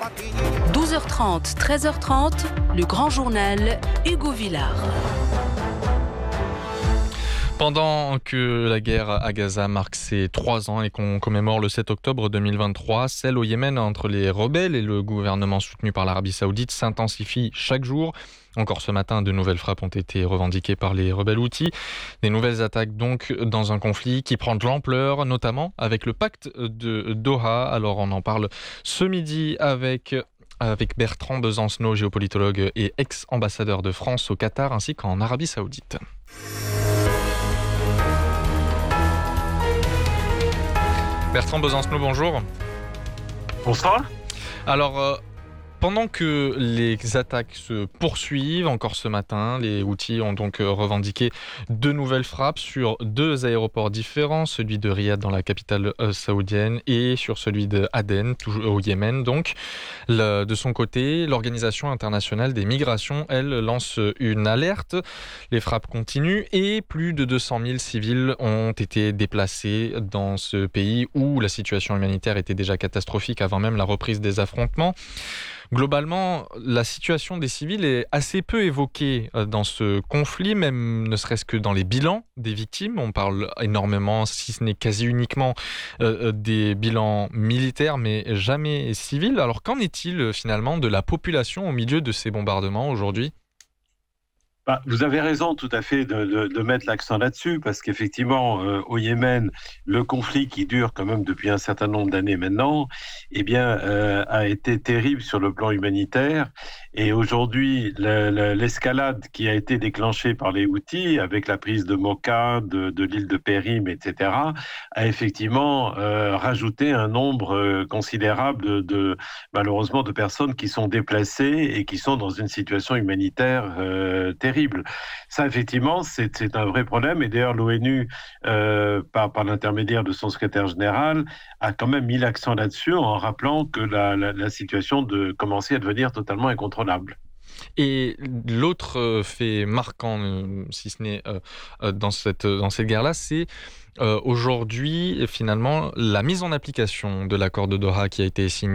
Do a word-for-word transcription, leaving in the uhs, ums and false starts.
douze heures trente, treize heures trente, le grand journal Hugo Villard. Pendant que la guerre à Gaza marque ses trois ans et qu'on commémore le sept octobre deux mille vingt-trois, celle au Yémen entre les rebelles et le gouvernement soutenu par l'Arabie Saoudite s'intensifie chaque jour. Encore ce matin, de nouvelles frappes ont été revendiquées par les rebelles Houthis. Des nouvelles attaques donc dans un conflit qui prend de l'ampleur, notamment avec le pacte de Doha. Alors on en parle ce midi avec... avec Bertrand Besancenot, géopolitologue et ex-ambassadeur de France au Qatar ainsi qu'en Arabie Saoudite. Bertrand Besancenot, bonjour. Bonsoir. Alors, euh, pendant que les attaques se poursuivent, encore ce matin, les Houthis ont donc revendiqué de nouvelles frappes sur deux aéroports différents, celui de Riyad dans la capitale euh, saoudienne et sur celui de Aden, toujours au Yémen. Donc, le, de son côté, l'Organisation internationale des migrations, elle, lance une alerte. Les frappes continuent et plus de deux cent mille civils ont été déplacés dans ce pays où la situation humanitaire était déjà catastrophique avant même la reprise des affrontements. Globalement, la situation des civils est assez peu évoquée dans ce conflit, même ne serait-ce que dans les bilans des victimes. On parle énormément, si ce n'est quasi uniquement, euh, des bilans militaires, mais jamais civils. Alors qu'en est-il finalement de la population au milieu de ces bombardements aujourd'hui ? Bah, vous avez raison tout à fait de, de, de mettre l'accent là-dessus, parce qu'effectivement, euh, au Yémen, le conflit qui dure quand même depuis un certain nombre d'années maintenant, eh bien, euh, a été terrible sur le plan humanitaire. Et aujourd'hui, le, le, l'escalade qui a été déclenchée par les Houthis, avec la prise de Mocha, de, de l'île de Périm, et cetera, a effectivement euh, rajouté un nombre euh, considérable de, de, malheureusement, de personnes qui sont déplacées et qui sont dans une situation humanitaire euh, terrible. Terrible. Ça, effectivement, c'est, c'est un vrai problème. Et d'ailleurs, l'ONU, euh, par, par l'intermédiaire de son secrétaire général, a quand même mis l'accent là-dessus en rappelant que la, la, la situation de, commençait à devenir totalement incontrôlable. Et l'autre fait marquant, si ce n'est euh, dans cette, dans cette guerre-là, c'est euh, aujourd'hui, finalement, la mise en application de l'accord de Doha qui a été signé